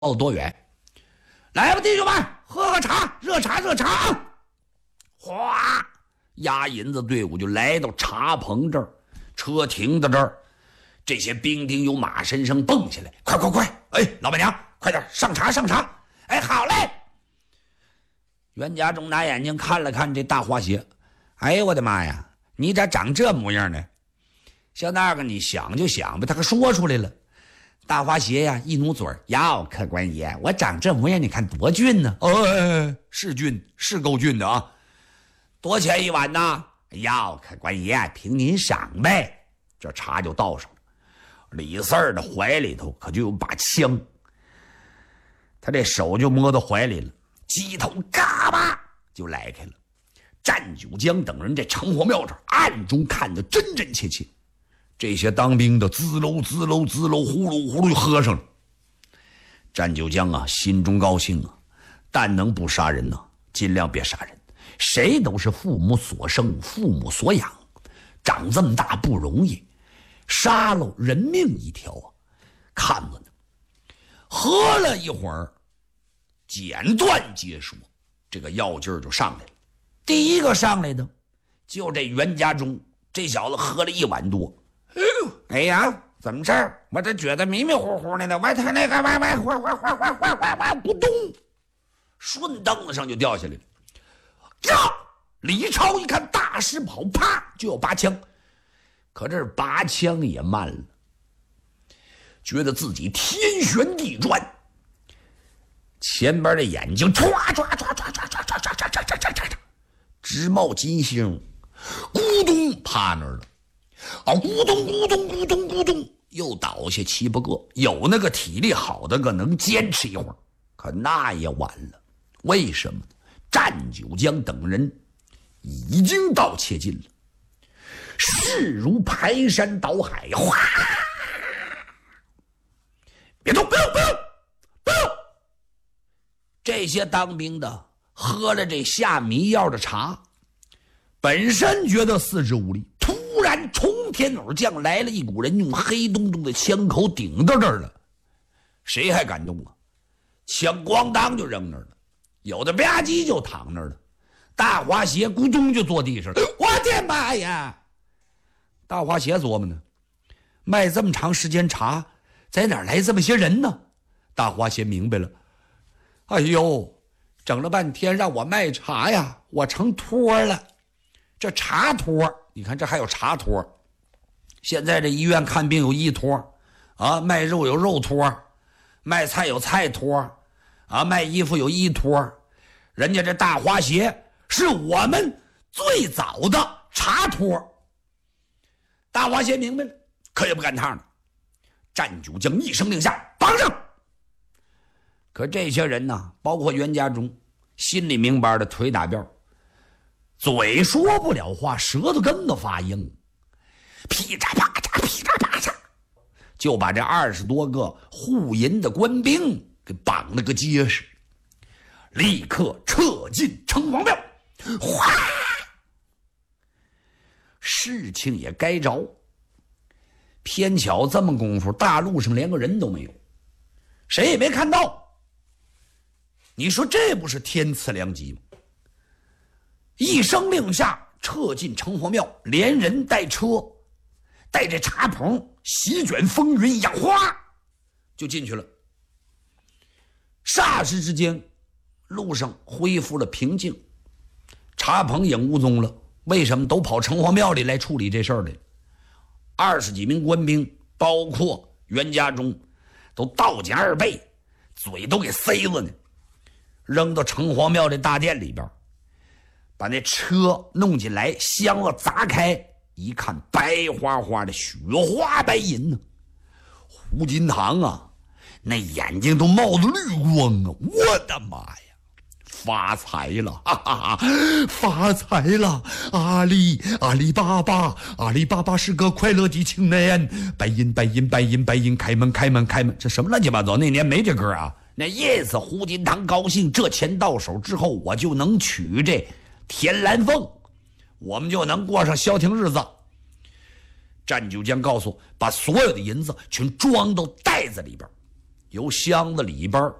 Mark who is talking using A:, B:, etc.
A: 多远。来吧，弟兄们，喝个茶，热茶，热茶。哗，押银子队伍就来到茶棚这儿，车停到这儿，这些兵丁由马身上蹦下来，快快快！哎，老板娘，快点上茶上茶！哎，好嘞。袁家忠拿眼睛看了看这大花鞋，哎呦我的妈呀，你咋长这模样呢？小那个你想就想吧，他可说出来了。大花鞋呀，一努嘴儿，哟，客官爷，我长这模样，你看多俊呢！哦，是俊，是够俊的啊！多钱一碗呢？哟，客官爷，凭您赏呗。这茶就倒上了。李四儿的怀里头可就有把枪，他这手就摸到怀里了，鸡头嘎巴就来开了。战九江等人在城隍庙这儿暗中看得真真切切。这些当兵的滋喽滋喽滋喽呼噜呼噜就喝上了。战九江啊，心中高兴啊，但能不杀人呢，尽量别杀人。谁都是父母所生，父母所养，长这么大不容易，杀了人命一条啊！看着呢，喝了一会儿，简短结束，这个药劲儿就上来了。第一个上来的就这袁家忠，这小子喝了1碗多。哎呀，怎么事儿？我这觉得迷迷糊糊的呢，我他那个咕咚，顺凳子上就掉下来了。呀！李超一看大师跑，啪就要拔枪，可这拔枪也慢了，觉得自己天旋地转，前边的眼睛唰唰唰唰唰唰唰唰唰唰唰唰，直冒金星，咕咚趴那儿了。啊，咕咚咕咚咕咚咕咚，又倒下7、8个。有那个体力好的个能坚持一会儿，可那也晚了。为什么呢？战九江等人已经到切近了，势如排山倒海，哗！别动，不用，不用，不用！这些当兵的喝了这下迷药的茶，本身觉得四肢无力，突然冲天而降来了一股人，用黑洞洞的枪口顶到这儿了，谁还敢动啊？枪咣当就扔那儿了，有的吧唧就躺那儿了，大花鞋咕咚就坐地上了。我的妈呀！大花鞋琢磨呢，卖这么长时间茶，在哪儿来这么些人呢？大花鞋明白了，哎呦，整了半天让我卖茶呀，我成托了。这茶托，你看这还有茶托。现在这医院看病有医托啊，卖肉有肉托，卖菜有菜托啊，卖衣服有衣托。人家这大花鞋是我们最早的茶托。大花鞋明白了，可也不赶趟了。战九江一声令下，绑上。可这些人呢，包括袁家忠，心里明白的腿打辫，嘴说不了话，舌头根子发硬，噼嚓啪嚓，噼嚓啪嚓，就把这20多个护营的官兵给绑了个结实，立刻撤进城隍庙。哗！事情也该着，偏巧这么功夫，大路上连个人都没有，谁也没看到。你说这不是天赐良机吗？一声令下，撤进城隍庙，连人带车，带着茶棚，席卷风云一样，哗就进去了。霎时之间，路上恢复了平静，茶棚也无踪了。为什么都跑城隍庙里来处理这事儿来？20几名官兵，包括袁家忠，都倒肩2背，嘴都给塞了呢，扔到城隍庙这大殿里边，把那车弄进来，箱子砸开，一看白花花的雪花白银呢。胡金堂啊，那眼睛都冒着绿光啊！我的妈呀，发财了，哈哈哈，发财了！阿里巴巴，阿里巴巴是个快乐的青年，白银白银白银白银，开门开门开门，这什么乱七八糟？那年没这歌啊。那意思胡金堂高兴，这钱到手之后，我就能娶这田兰凤，我们就能过上消停日子。战九江告诉把所有的银子全装到袋子里边， 由箱子里边